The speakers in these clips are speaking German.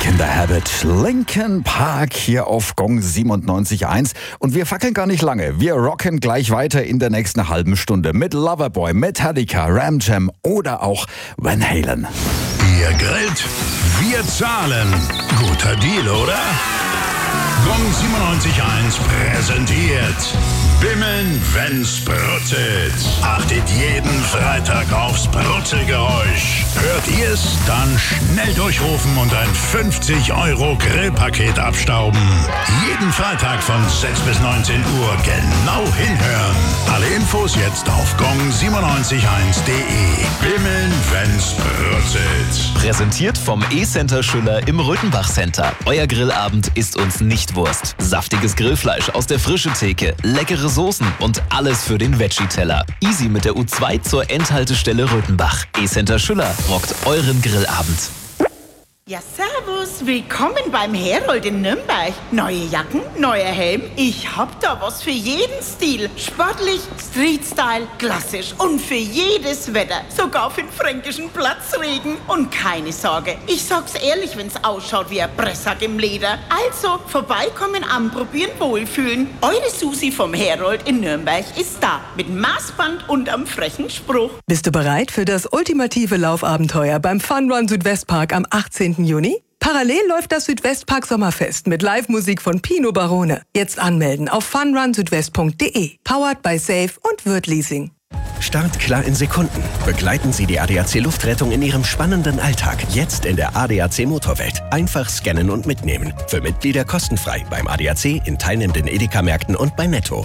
in the Habit. Linkin Park hier auf Gong 97.1. Und wir fackeln gar nicht lange. Wir rocken gleich weiter in der nächsten halben Stunde mit Loverboy, Metallica, Ram Jam oder auch Van Halen. Ihr grillt, wir zahlen. Guter Deal, oder? Gong 97.1 präsentiert Bimmeln, wenn's bruttet. Achtet jeden Freitag aufs Brutzelgeräusch. Hört ihr's? Dann schnell durchrufen und ein 50-Euro-Grillpaket abstauben. Jeden Freitag von 6 bis 19 Uhr genau hinhören. Alle Infos jetzt auf gong971.de. Bimmeln, wenn's bruttet. Präsentiert vom E-Center Schüller im Röthenbach Center. Euer Grillabend ist uns nicht Wurst. Saftiges Grillfleisch aus der frischen Theke, leckere Soßen und alles für den Veggie-Teller. Easy mit der U2 zur Endhaltestelle Röthenbach. E-Center Schüller rockt euren Grillabend. Ja, servus. Willkommen beim Herold in Nürnberg. Neue Jacken, neuer Helm. Ich hab da was für jeden Stil. Sportlich, Street-Style, klassisch und für jedes Wetter. Sogar für den fränkischen Platzregen. Und keine Sorge, ich sag's ehrlich, wenn's ausschaut wie ein Presssack im Leder. Also, vorbeikommen, anprobieren, wohlfühlen. Eure Susi vom Herold in Nürnberg ist da. Mit Maßband und am frechen Spruch. Bist du bereit für das ultimative Laufabenteuer beim Fun Run Südwestpark am 18. Juni? Parallel läuft das Südwestpark Sommerfest mit Live-Musik von Pino Barone. Jetzt anmelden auf funrunsüdwest.de. Powered by Safe und Würth Leasing. Startklar in Sekunden. Begleiten Sie die ADAC Luftrettung in Ihrem spannenden Alltag. Jetzt in der ADAC Motorwelt. Einfach scannen und mitnehmen. Für Mitglieder kostenfrei beim ADAC, in teilnehmenden Edeka-Märkten und bei Netto.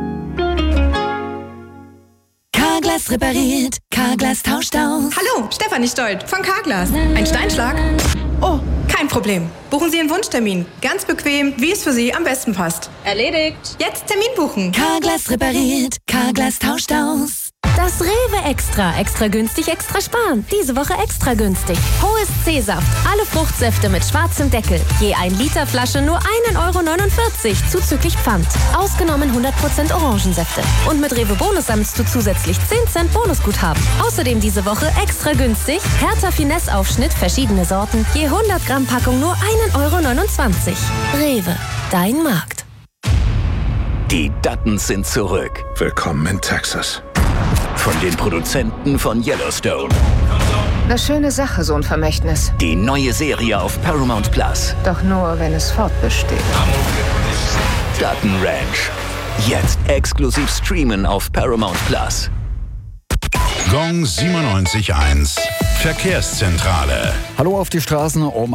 Carglass repariert, Carglass tauscht aus. Hallo, Stefanie Stolt von Carglass. Ein Steinschlag? Oh, kein Problem. Buchen Sie einen Wunschtermin. Ganz bequem, wie es für Sie am besten passt. Erledigt. Jetzt Termin buchen. Carglass repariert, Carglass tauscht aus. Das Rewe Extra. Extra günstig, extra sparen. Diese Woche extra günstig. Hohes C-Saft. Alle Fruchtsäfte mit schwarzem Deckel. Je 1 Liter Flasche nur 1,49 € zuzüglich Pfand. Ausgenommen 100% Orangensäfte. Und mit Rewe Bonus sammelst du zusätzlich 10 Cent Bonusguthaben. Außerdem diese Woche extra günstig. Hertha Finesse Aufschnitt, verschiedene Sorten. Je 100 Gramm Packung nur 1,29 €. Rewe. Dein Markt. Die Duttons sind zurück. Willkommen in Texas. Von den Produzenten von Yellowstone. Eine schöne Sache, so ein Vermächtnis. Die neue Serie auf Paramount Plus. Doch nur, wenn es fortbesteht. Dutton Ranch. Jetzt exklusiv streamen auf Paramount Plus. Gong 97.1 Verkehrszentrale. Hallo auf die Straßen um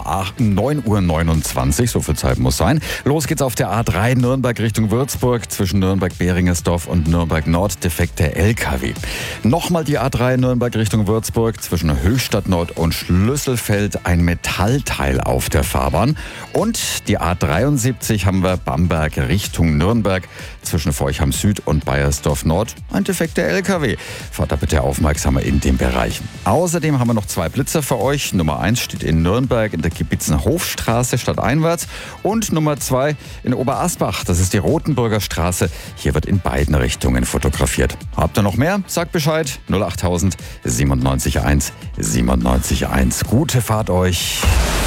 9:29 Uhr, so viel Zeit muss sein. Los geht's auf der A3 Nürnberg Richtung Würzburg, zwischen Nürnberg-Beringersdorf und Nürnberg-Nord, defekter LKW. Nochmal die A3 Nürnberg Richtung Würzburg, zwischen Höchstadt Nord und Schlüsselfeld, ein Metallteil auf der Fahrbahn. Und die A73 haben wir Bamberg Richtung Nürnberg, zwischen Forchheim Süd und Baiersdorf Nord, ein defekter LKW. Fahrt da bitte aufmerksamer in dem Bereich. Außerdem haben wir noch 2 Blitzer für euch. Nummer 1 steht in Nürnberg in der Gebitzenhofstraße stadteinwärts und Nummer 2 in Oberasbach. Das ist die Rotenburger Straße. Hier wird in beiden Richtungen fotografiert. Habt ihr noch mehr? Sagt Bescheid. 08000 97.1 97.1. Gute Fahrt euch.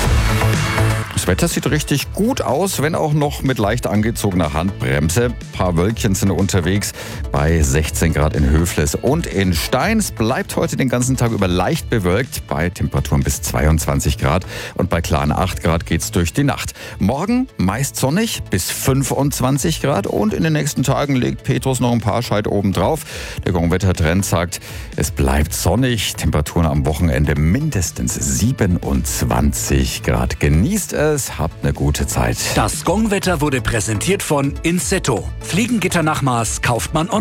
Das Wetter sieht richtig gut aus, wenn auch noch mit leicht angezogener Handbremse. Ein paar Wölkchen sind unterwegs bei 16 Grad in Höfles und in Steins. Bleibt heute den ganzen Tag über leicht bewölkt bei Temperaturen bis 22 Grad und bei klaren 8 Grad geht's durch die Nacht. Morgen meist sonnig bis 25 Grad und in den nächsten Tagen legt Petrus noch ein paar Scheit oben drauf. Der Gong-Wettertrend sagt, es bleibt sonnig. Temperaturen am Wochenende mindestens 27 Grad. Genießt es, habt eine gute Zeit. Das Gong-Wetter wurde präsentiert von Insetto. Fliegengitter nach Maß kauft man online.